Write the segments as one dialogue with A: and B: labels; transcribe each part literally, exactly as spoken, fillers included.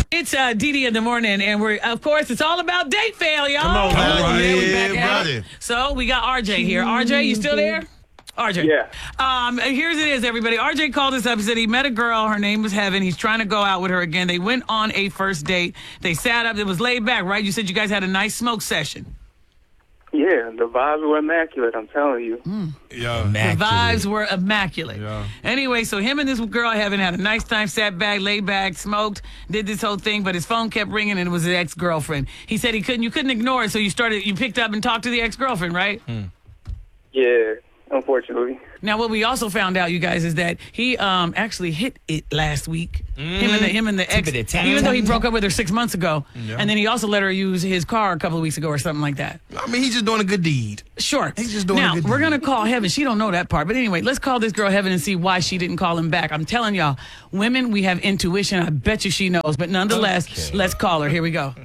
A: It's uh, Dee Dee in the morning, and we're of course it's all about date fail, y'all.
B: Come on,
A: yeah,
B: yeah,
A: we back at
B: brother.
A: it. So we got R J here. R J, you still there? R J.
C: Yeah.
A: Um, here's it is, everybody. R J called us up. He said he met a girl. Her name was Heaven. He's trying to go out with her again. They went on a first date. They sat up. It was laid back, right? You said you guys had a nice smoke session.
C: Yeah, the vibes were immaculate, I'm telling you.
A: Mm.
B: Yeah.
A: The vibes were immaculate.
B: Yeah.
A: Anyway, so him and this girl Heaven had a nice time, sat back, laid back, smoked, did this whole thing, but his phone kept ringing and it was his ex-girlfriend. He said he couldn't, you couldn't ignore it, so you started, you picked up and talked to the ex-girlfriend, right?
B: Hmm.
C: Yeah, unfortunately.
A: Now, what we also found out, you guys, is that he um actually hit it last week. Him and the him and the ex, even though he broke up with her six months ago,
B: Yeah.
A: and then he also let her use his car a couple of weeks ago or something like that.
B: I mean, he's just doing a good deed.
A: Sure.
B: He's just doing
A: now,
B: a good
A: we're
B: deed.
A: going to call Heaven. She don't know that part. But anyway, let's call this girl Heaven and see why she didn't call him back. I'm telling y'all, women, we have intuition. I bet you she knows. But nonetheless,
B: Okay.
A: let's call her. Here we go.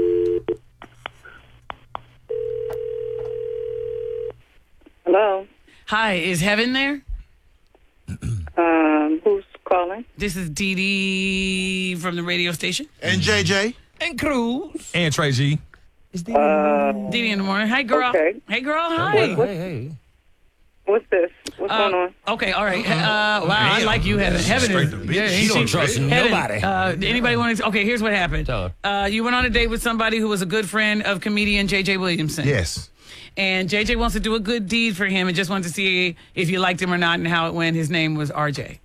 D: Hello.
A: Hi, is Heaven there?
D: Um, who's calling?
A: This is Dee Dee from the radio station.
B: And J J.
E: And Cruz.
B: And Trey G.
D: Uh,
A: Dee Dee in the morning. Hey, girl.
D: Okay.
A: Hey, girl. Hi.
D: What-
E: Hey, hey.
D: what's this? What's
A: Uh,
D: going on?
A: Okay, all right. Uh, wow, I like you, Heaven. Heaven
B: Straight
A: is.
B: to the beat.
A: Yeah,
E: She don't trust
A: Heaven,
E: nobody.
A: Uh, anybody want to? Okay, here's what happened.
E: Tell
A: Uh, you went on a date with somebody who was a good friend of comedian J J Williamson.
B: Yes.
A: And J J wants to do a good deed for him and just wanted to see if you liked him or not and how it went. His name was R J.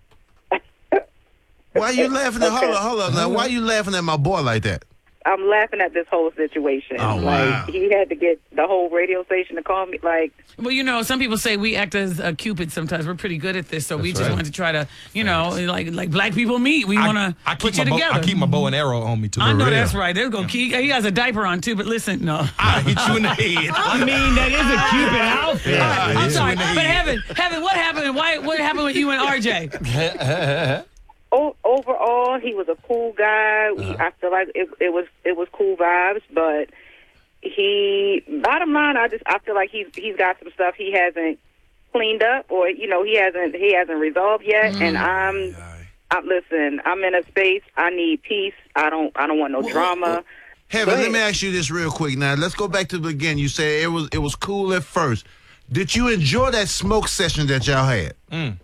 B: Why you laughing at, hold up, hold up now. Why you laughing at my boy like that?
D: I'm laughing at this whole situation.
B: Oh,
D: like
B: wow.
D: he had to get the whole radio station to call me. Like,
A: Well, you know, some people say we act as a Cupid sometimes. We're pretty good at this, so we just
B: right.
A: wanted to try to, you know, like like black people meet. We want to
B: I
A: put
B: keep
A: you
B: my bow,
A: together.
B: I keep my bow and arrow on me too.
A: I know
B: For real.
A: that's right. There's go. He, he has a diaper on too, but listen, no.
B: I hit you in the head.
E: I mean, that is a Cupid outfit.
B: Yeah,
A: I'm
B: yeah.
A: sorry, but Heaven, Heaven, what happened? Why? What happened with you and R J?
D: o- overall, he was a cool guy. We, I feel like it, it was it was cool vibes, but he. Bottom line, I just I feel like he's he's got some stuff he hasn't cleaned up, or you know, he hasn't he hasn't resolved yet. And I'm, I, listen, I'm in a space. I need peace. I don't I don't want no drama.
B: Heaven,
D: Go
B: let me
D: ahead.
B: ask you this real quick. Now, let's go back to the beginning. You said it was it was cool at first. Did you enjoy that smoke session that y'all had?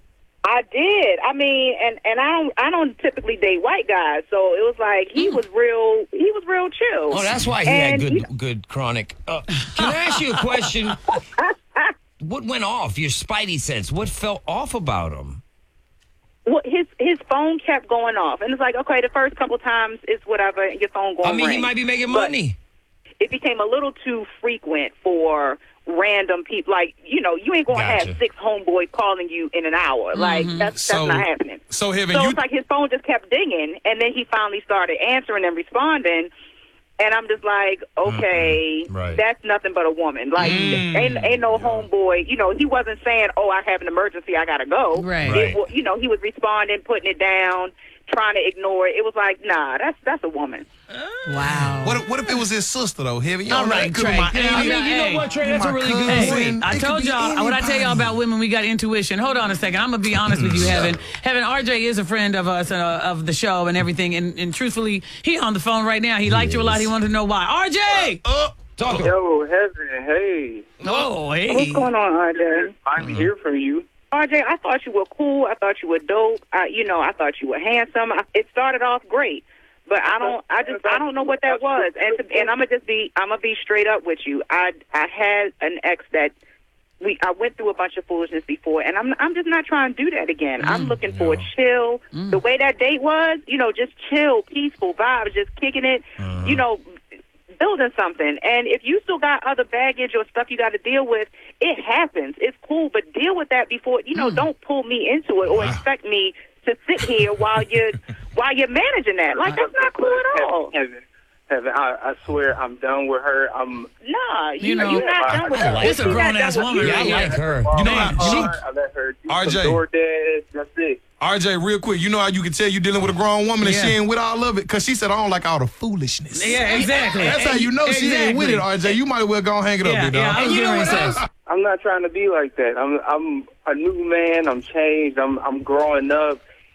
D: I did. I mean, and, and I don't I don't typically date white guys, so it was like he was real. He was real chill.
E: Oh, that's why he
D: And
E: had
D: he-
E: good good chronic. Uh, can I ask you a question? What went off? Your spidey sense. What felt off about him?
D: Well, his his phone kept going off, and it's like, okay, the first couple times it's whatever, your phone going.
E: I mean, he
D: ring.
E: might be making
D: But
E: money.
D: It became a little too frequent for random people. Like, you know, you ain't going to
E: Gotcha.
D: have six homeboys calling you in an hour. Like, that's
B: So-
D: that's not happening.
B: So, Heaven,
D: So
B: you
D: it's like his phone just kept dinging, and then he finally started answering and responding. And I'm just like, okay,
B: Right.
D: that's nothing but a woman. Like, ain't, ain't no homeboy. You know, he wasn't saying, oh, I have an emergency, I got to go.
A: Right.
D: It
B: Right.
D: wa- you know, he was responding, putting it down, trying to ignore it. It was like, nah, that's that's a woman.
A: Wow.
B: what if, what if it was his sister though, Heaven? You
A: All
B: don't know,
A: right,
B: it could be
A: Trey.
B: my
A: Hey,
B: aunt.
A: I mean,
E: you
A: hey.
E: know what, Trey? That's a really good
B: Hey,
E: point.
A: I
B: It could
A: told
B: be
A: y'all, what I tell y'all
B: anybody.
A: about women, we got intuition. Hold on a second. I'm going to be honest with you, Heaven. Heaven, R J is a friend of us, uh, of the show and everything. And, and truthfully, he on the phone right now. He liked you a lot. He wanted to know why. R J!
B: Uh,
E: Talk to him.
C: Yo, Heaven, hey.
A: Oh, hey.
D: What's going on, R J?
C: I'm here from you.
D: R J, I thought you were cool. I thought you were dope. I, you know, I thought you were handsome. I, it started off great, but I don't. I just. I don't know what that was. And to, and I'm gonna just be. I'm gonna be straight up with you. I I had an ex that we. I went through a bunch of foolishness before, and I'm. I'm just not trying to do that again. I'm looking for a chill. The way that date was, you know, just chill, peaceful vibes, just kicking it. You know. Building something, and if you still got other baggage or stuff you got to deal with, it happens. It's cool, but deal with that before. You know, don't pull me into it or expect me to sit here while you're while you're managing that. Like that's not cool at all.
C: Heaven, Heaven, I, I swear I'm done with her. I'm.
D: Nah, you,
A: You
D: know,
A: know,
D: you're not done with
E: I
D: her.
E: like
A: It's a
D: You're not
A: grown-ass
D: done with
A: woman
D: you.
E: Yeah, I
A: right
E: like her.
B: You know
A: Man,
B: how,
A: she-
C: Hard. I let her do
B: R J.
C: some DoorDash. That's it.
B: R J, real quick, you know how you can tell you dealing with a grown woman and
A: Yeah.
B: she ain't with all of it? Because she said, I don't like all the foolishness.
A: Yeah, exactly.
B: That's how you know she ain't with it,
A: Exactly.
B: R J. You might as well go and hang it up,
A: Yeah,
B: big dog.
A: yeah, I was
E: You know
A: getting
E: what
A: ready to say.
E: else?
C: I'm not trying to be like that. I'm I'm a new man. I'm changed. I'm I'm growing up,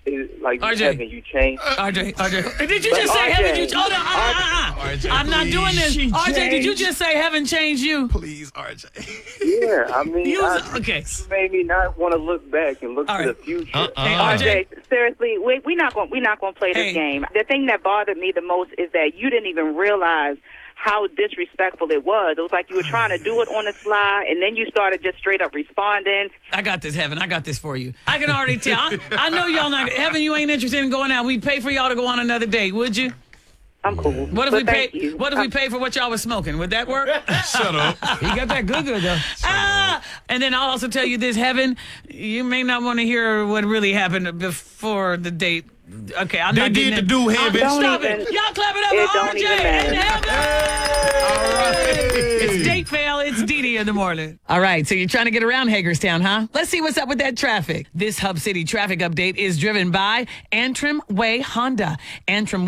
C: is like
A: R J.
C: Heaven, you changed.
A: R J, R J, did you
C: But
A: just say
C: R J,
A: heaven? You, hold on, uh, uh, uh.
B: R J,
A: I'm not doing this.
F: She
A: R J, did you
F: changed.
A: just say heaven changed you?
B: Please, R J.
C: Yeah, I mean,
A: You
C: I,
A: was- okay.
C: you made me not want to look back and look
A: All
C: to
A: right.
C: the future.
E: Uh-uh.
A: Hey, R J.
D: Okay, seriously, we we not going we not going to play this
A: Hey.
D: game. The thing that bothered me the most is that you didn't even realize how disrespectful it was. It was like you were trying to do it on the sly, and then you started just straight up responding.
A: I got this, Heaven. I got this for you. I can already tell. I, I know y'all not. Heaven, you ain't interested in going out. We'd pay for y'all to go on another date, would you?
D: I'm cool.
A: What if
D: But
A: we pay?
D: thank you.
A: What if we pay for what y'all was smoking? Would that work?
B: Shut up.
F: He got that good, good though.
A: ah! And then I'll also tell you this, Heaven. You may not want to hear what really happened before the date. Okay, I'm
B: They
A: not getting
B: did the
A: in-
B: do,
A: I'm-
B: Heaven.
A: Stop
D: Don't
A: it!
D: even-
A: Y'all clap it up
D: it
A: for
D: don't
A: R J
D: even
A: and
D: matter.
A: Heaven.
B: All right.
A: It's date fail. It's Dee Dee in the morning. All right, so you're trying to get around Hagerstown, huh? Let's see what's up with that traffic. This Hub City traffic update is driven by Antrim Way Honda. Antrim